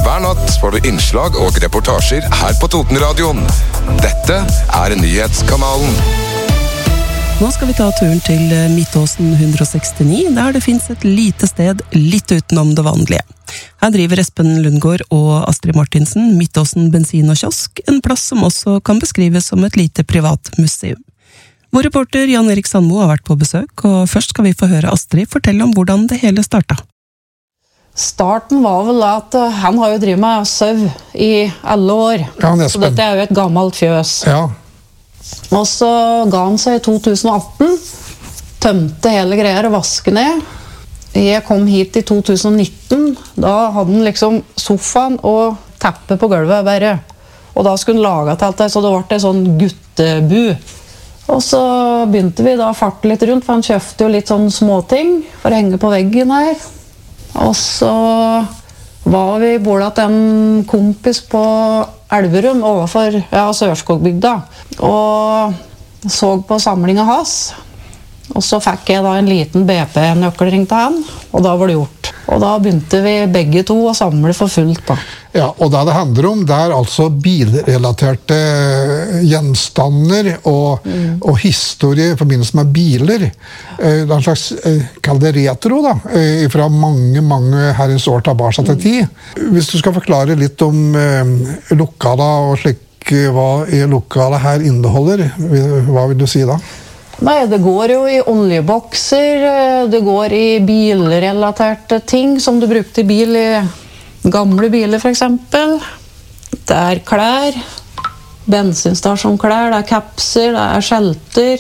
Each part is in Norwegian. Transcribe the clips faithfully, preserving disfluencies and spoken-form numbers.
Hver natt får du innslag og reportasjer her på Totenradioen. Dette er nyhetskanalen. Nå skal vi ta turen til Midtåsen one sixty-nine, der det finnes et lite sted litt utenom det vanlige. Her driver Espen Lundgaard og Astrid Martinsen Midtåsen bensin og kiosk, en plass som også kan beskrives som et lite privat museum. Vår reporter Jan Erik Sandmo har vært på besøk, og først skal vi få høre Astrid fortelle om hvordan det hele startet. Starten var vel at han har jo drivet med sau i alle år, ja, så dette er jo et gammelt fjøs. Ja. Og så ga han seg i to tusen og atten, tømte hele greier og vaske ned. Jeg kom hit i to tusen og nitten, da hadde han liksom sofaen og teppet på gulvet bare. Og da skulle han lage til alt det, så det ble en sånn guttebu. Og så begynte vi da å farte litt rundt, for han kjøpte jo litt sånn småting for å henge på veggen her. Og så var vi bordet til en kompis på Elverum overfor ja, Sørskogbygda og så på samlingen hans. Og så fikk jeg da en liten B P-nøkkelring til han, og da var det gjort. Og da begynte vi begge to å samle for fullt da. Ja, og det det handler om, det er altså bilrelaterte gjenstander og, mm. og historie i forbindelse med biler. Det er en slags, kall det retro da, fra mange, mange herrens år tilbake til tid. Hvis du skal forklare litt om eh, lokalet og slik hva lokalet her inneholder, hva vil du si da? Nei, det går jo i oljebokser, det går i bilrelaterte ting som du brukte i bil i gamle biler for eksempel. Det er klær, bensinstasjonklær, det er kapser, det er skjelter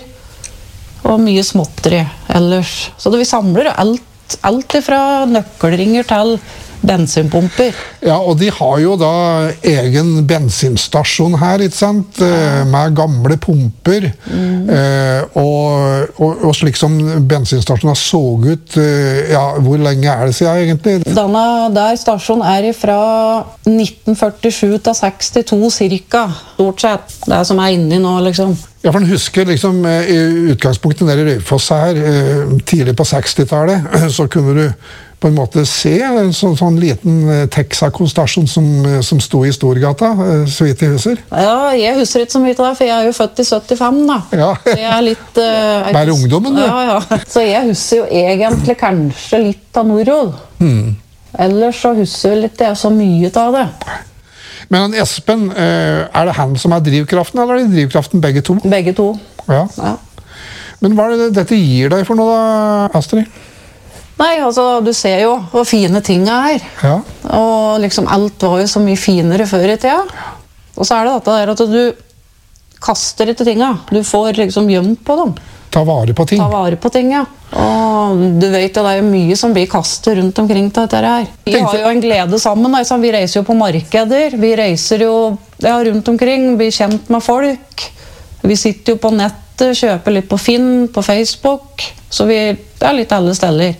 og mye småtteri ellers. Så det vi samler alt, alt fra nøkkelringer til bensinpumper. Ja, og de har jo da egen bensinstasjon her, ikke sant? Ja. Med gamle pumper. Mm. Eh, og, og, og slik som bensinstasjonen har så ut, eh, ja, hvor lenge er det siden egentlig? Denne der stasjonen er fra nitten førtisju til sekstito cirka, stort sett. Det er som er inni nå, liksom. Ja, for en husker liksom, i utgangspunktet nede i Røyfoss her, tidlig på sekstitallet, så kunne du på en måte se en sånn, sånn liten Texaco-stasjon som, som stod i Storgata, så vidt jeg husker. Ja, jeg husker ikke så mye av det, for jeg er jo født i syttifem da. Ja. Så jeg er litt... Uh, Bare ungdommen, du. Ja, ja. Så jeg husker jo egentlig kanskje litt av Norrød. Hmm. Ellers så husker jeg litt det er så mye av det. Men Espen, er det han som er drivkraften, eller er det drivkraften begge to? Begge to. Ja. Ja. Men hva er det dette gir deg for noe da, Astrid? Nei, altså, du ser jo hvor fine ting er. Ja. Og liksom alt var jo så mye finere før i tida. Og så er det dette der at du kaster ikke tinga. Du får liksom gjemt på dem. Ta vare på ting. Ta vare på ting, ja. Og du vet jo, det er jo mye som blir kastet rundt omkring til dette her. Vi har jo en glede sammen, altså. Vi reiser jo på markeder. Vi reiser jo ja, rundt omkring, blir kjent med folk. Vi sitter jo på nettet, kjøper litt på Finn, på Facebook. Så vi det er litt alle steder.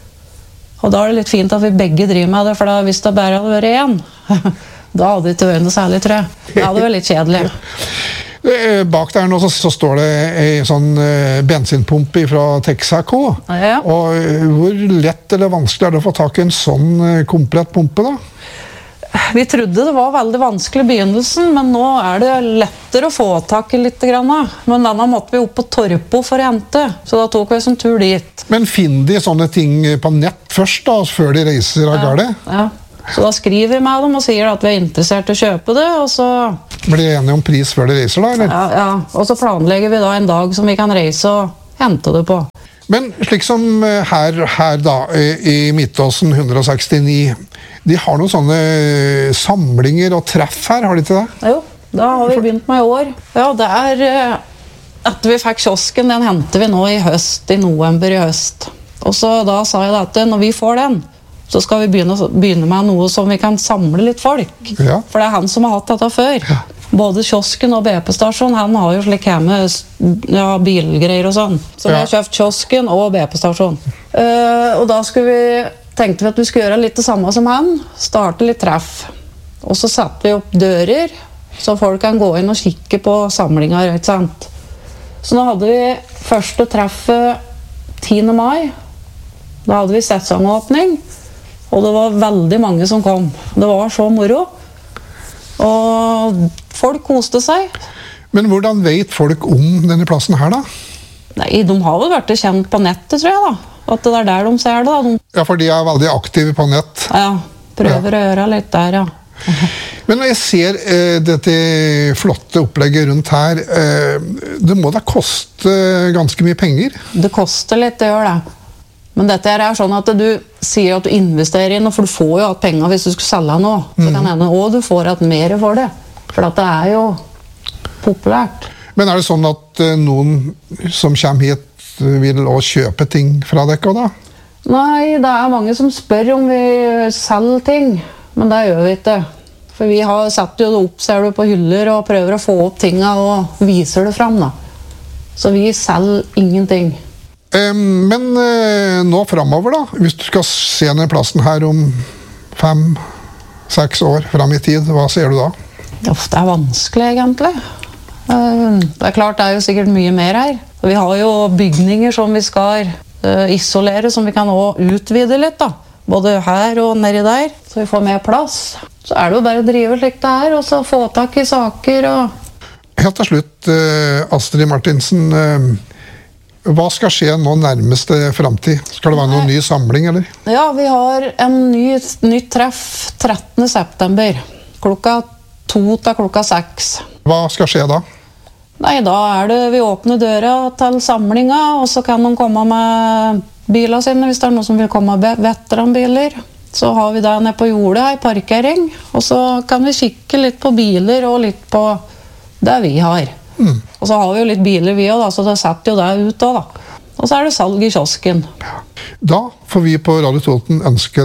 Og da er det litt fint at vi begge driver med det, for da, hvis det bare hadde vært én, da hadde det ikke vært noe særlig, tror jeg. Det hadde vært litt kjedelig. Bak der nå så, så står det en sånn uh, bensinpumpe fra Texaco. Ja. Og uh, hvor lett eller vanskelig er det å få tak i en sånn uh, komplett pumpe da? Vi trodde det var veldig vanskelig i begynnelsen, men nå er det lettere å få tak i litt grann. Men denne måtte vi opp på Torpo for å hente, så da tok vi en tur dit. Men finner de sånne ting på nett først da, før de reiser av garde? Ja, ja. Så da skriver vi med dem og sier at vi er interessert i å kjøpe det, og så... Blir de enige om pris før de reiser da, eller? Ja, ja, og så planlegger vi da en dag som vi kan reise og hente det på. Men slik som her, her da, i Midtåsen one sixty-nine, de har noen sånne samlinger og treff her, har de ikke det? Jo, da har vi begynt med i år. Ja, det er etter vi fikk kiosken, den henter vi nå i høst, i november i høst. Og så da sa jeg at når vi får den, så skal vi begynne, begynne med noe som vi kan samle litt folk. Ja. For det er han som har hatt dette før. Ja. Både kiosken og B P-stasjon, han har jo slik hjemme ja, bilgreier og sånn. Så vi har kjøpt kiosken og B P-stasjon. Uh, og da skulle vi, tenkte vi at vi skulle gjøre litt det samme som han, starte litt treff. Og så satte vi opp dører, så folk kan gå inn og kikke på samlinger, ikke sant? Så nå hadde vi første treffet tiende mai. Da hadde vi sesongåpning. Og det var veldig mange som kom. Det var så moro. Og folk koste seg. Men hvordan vet folk om denne plassen her, da? Nei, de har vel vært kjent på nettet, tror jeg, da. At det er der de ser det, da. De... Ja, for de er veldig aktive på nett. Ja, prøver ja. Å gjøre litt der, ja. Men når jeg ser eh, dette flotte opplegget rundt her, eh, det må da koste ganske mye penger? Det koster litt, det gjør det. Men dette er sånn at du sier at du investerer inn, for du får jo hatt penger hvis du skal selge noe. Så mm. kan hende, og du får hatt mer for det. For at det er jo populært. Men er det sånn at eh, noen som kommer hit vil også kjøpe ting fra dere da? Nei, det er mange som spør om vi selger ting. Men det gjør vi ikke. For vi har satt jo det opp, ser du, på hyller og prøver å få opp tingene og viser det frem, da. Så vi selger ingenting. Eh, men eh, nå fremover da, hvis du skal se denne plassen her om fem, seks år frem i tid, hva ser du da? Ja, det er vanskelig egentlig. Eh, det er klart, det er jo sikkert mye mer her. Vi har jo bygninger som vi skal eh, isolere, som vi kan også utvide litt da. Både her og nedi der, så vi får mer plass. Så er det jo bare å drive slik det her, og så få tak i saker. Og... Helt til slutt, Astrid Martinsen, hva skal skje nå nærmeste fremtid? Skal det være noen ny samling, eller? Ja, vi har en ny, nytt treff trettende september, klokka to til klokka seks. Hva skal skje da? Nei, da er det vi åpner døra til samlinga, og så kan de komme med biler sine, hvis det er noen som vil komme med veteranbiler. Så har vi det nede på jordet, i parkering, og så kan vi kikke litt på biler og litt på det vi har. Mm. Og så har vi jo litt biler vi også, da, så det setter jo det ut også, da. Og så er det salg i kiosken. Da får vi på Radio Toten ønske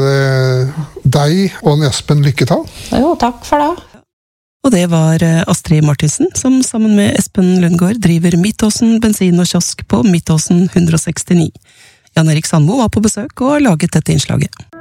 deg og Espen lykke til. Jo, takk for det. Og det var Astrid Martinsen, som sammen med Espen Lundgaard driver Midtåsen bensin og kiosk på Midtåsen hundre og sekstini. Jan Erik Sandmo var på besøk og har laget dette innslaget.